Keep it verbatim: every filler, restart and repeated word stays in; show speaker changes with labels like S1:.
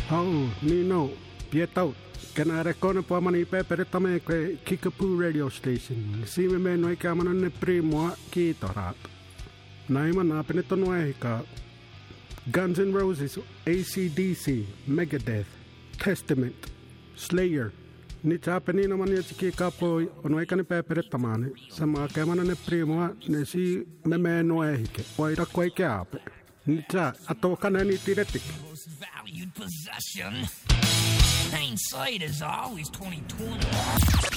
S1: Oh, Nino, Pietau. Kena rekone po mani pepere tame kwe Kickapoo radio station. Si me me noi kamana ne primo ki torat. Naima na peneto noe ka Guns N' Roses, A C D C, Megadeth, Testament, Slayer. Ni chapeni na mani chiki kapo onoi kane pepere tamane. Sama kamana ne primo ne si me me noe hike. Waira koi ke ape. Ni cha atoka na ni tiretik.
S2: Valued possession. Hindsight is always twenty twenty.